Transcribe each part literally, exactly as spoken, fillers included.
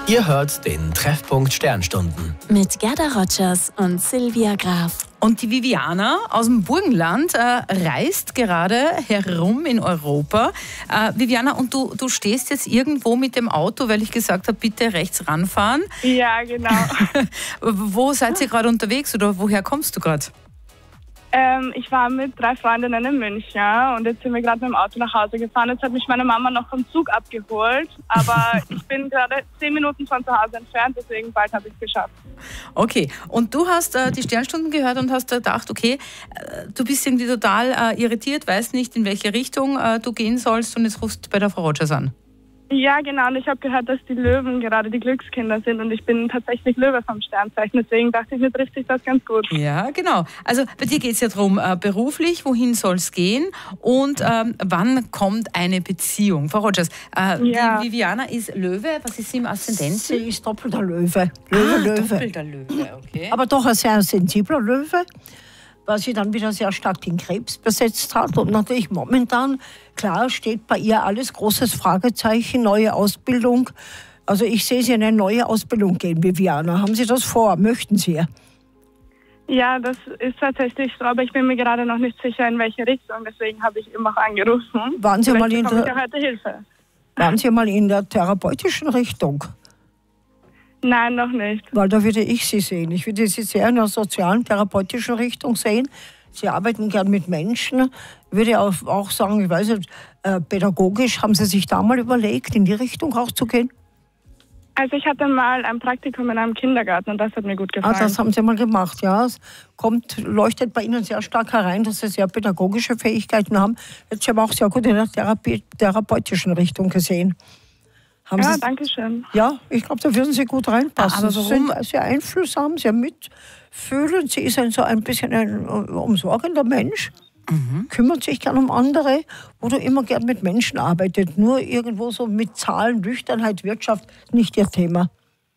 Ihr hört den Treffpunkt Sternstunden. Mit Gerda Rogers und Silvia Graf. Und die Viviana aus dem Burgenland äh, reist gerade herum in Europa. Äh, Viviana, und du, du stehst jetzt irgendwo mit dem Auto, weil ich gesagt habe, bitte rechts ranfahren. Ja, genau. Wo seid ihr gerade unterwegs oder woher kommst du gerade? Ähm, ich war mit drei Freundinnen in München und jetzt sind wir gerade mit dem Auto nach Hause gefahren. Jetzt hat mich meine Mama noch vom Zug abgeholt, aber ich bin gerade zehn Minuten von zu Hause entfernt, deswegen bald habe ich es geschafft. Okay, und du hast äh, die Sternstunden gehört und hast gedacht, okay, äh, du bist irgendwie total äh, irritiert, weißt nicht, in welche Richtung äh, du gehen sollst und jetzt rufst du bei der Frau Rogers an. Ja, genau. Und ich habe gehört, dass die Löwen gerade die Glückskinder sind und ich bin tatsächlich Löwe vom Sternzeichen. Deswegen dachte ich, mir trifft sich das ganz gut. Ja, genau. Also bei dir geht es ja darum, äh, beruflich, wohin soll es gehen und ähm, wann kommt eine Beziehung? Frau Rogers, äh, Ja. die Viviana ist Löwe. Was ist sie im Aszendenten? Sie ist doppelter Löwe. Löwe, Ah, Löwe. doppelter Löwe, okay. Aber doch ein sehr sensibler Löwe, weil sie dann wieder sehr stark den Krebs besetzt hat. Und natürlich momentan, klar, steht bei ihr alles großes Fragezeichen, neue Ausbildung. Also ich sehe sie in eine neue Ausbildung gehen, Viviana. Haben Sie das vor? Möchten Sie? Ja, das ist tatsächlich so, aber ich bin mir gerade noch nicht sicher, in welche Richtung. Deswegen habe ich immer auch angerufen. Waren Sie, Vielleicht mal in bekomme ich der, ja heute Hilfe. waren Sie mal in der therapeutischen Richtung? Nein, noch nicht. Weil da würde ich Sie sehen. Ich würde Sie sehr in der sozialen, therapeutischen Richtung sehen. Sie arbeiten gern mit Menschen. Ich würde auch, auch sagen, ich weiß nicht, äh, pädagogisch, haben Sie sich da mal überlegt, in die Richtung auch zu gehen? Also ich hatte mal ein Praktikum in einem Kindergarten und das hat mir gut gefallen. Ah, das haben Sie mal gemacht, ja. Es kommt, leuchtet bei Ihnen sehr stark herein, dass Sie sehr pädagogische Fähigkeiten haben. Jetzt habe ich auch sehr gut in der Therapie, therapeutischen Richtung gesehen. Haben Ja, Sie, danke schön. ja, ich glaube, da würden Sie gut reinpassen. Ah, aber warum- Sie sind sehr einfühlsam, sehr mitfühlend. Sie ist ein, so ein bisschen ein umsorgender Mensch. Mhm. Kümmert sich gern um andere, oder immer gern mit Menschen arbeitet. Nur irgendwo so mit Zahlen, Nüchternheit, Wirtschaft, nicht ihr Thema.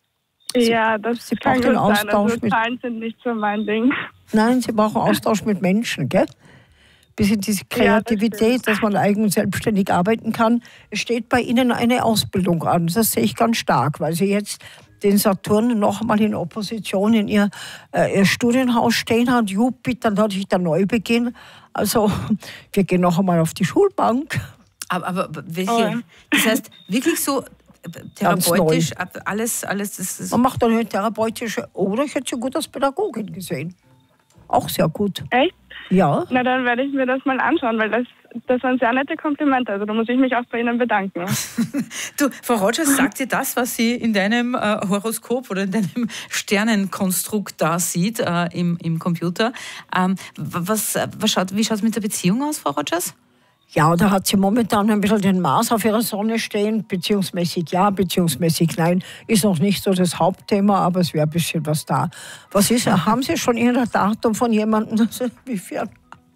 Ja, das Sie kann braucht den gut sein. Austausch Also mit- Zahlen sind nicht so mein Ding. Nein, sie brauchen Austausch mit Menschen, gell? Bisschen diese Ja, das Kreativität, stimmt. dass man eigen und selbstständig arbeiten kann. Es steht bei Ihnen eine Ausbildung an. Das sehe ich ganz stark, weil Sie jetzt den Saturn noch einmal in Opposition in Ihr, äh, ihr Studienhaus stehen hat. Jupiter, dann natürlich der Neubeginn. Also wir gehen noch einmal auf die Schulbank. Aber, aber welche? Oh ja. Das heißt, wirklich so äh, Ganz therapeutisch, ab- alles, alles, das ist Man macht dann eine therapeutische, oder ich hätte sie gut als Pädagogin gesehen. Auch sehr gut. Echt? Ja. Na, dann werde ich mir das mal anschauen, weil das, das waren sehr nette Komplimente. Also da muss ich mich auch bei Ihnen bedanken. Du, Frau Rogers, sagt dir das, was sie in deinem äh, Horoskop oder in deinem Sternenkonstrukt da sieht äh, im, im Computer? Ähm, was, was schaut, wie schaut es mit der Beziehung aus, Frau Rogers? Ja, da hat sie momentan ein bisschen den Mars auf ihrer Sonne stehen, beziehungsmäßig ja, beziehungsmäßig nein. Ist noch nicht so das Hauptthema, aber es wäre ein bisschen was da. Was ist, haben Sie schon irgendein Datum von jemandem? Inwiefern?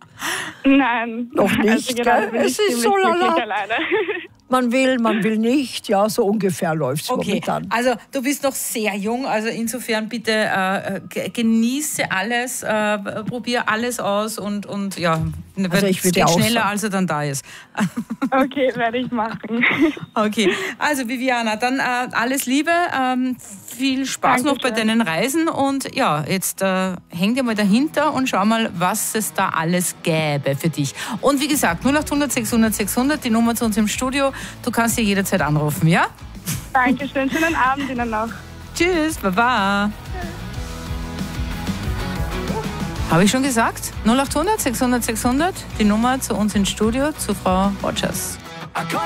Nein. Noch nicht, Also gerade gell? bin Es ich ist ziemlich so lala. glücklich alleine. Man will, man will nicht, ja, so ungefähr läuft es Okay, momentan. also du bist noch sehr jung, also insofern bitte äh, ge- genieße alles, äh, probier alles aus und, und ja, Also ich es würde geht auch schneller, sagen- als er dann da ist. Okay, werde ich machen. Okay, also Viviana, dann äh, alles Liebe, ähm, viel Spaß noch bei Dankeschön. deinen Reisen und ja, jetzt äh, häng dir mal dahinter und schau mal, was es da alles gäbe für dich. Und wie gesagt, null acht hundert sechshundert sechshundert, die Nummer zu uns im Studio, du kannst hier jederzeit anrufen, ja? Dankeschön. Schönen Abend Ihnen noch. Tschüss, baba. Habe ich schon gesagt? null acht hundert sechshundert sechshundert, die Nummer zu uns ins Studio, zu Frau Rogers.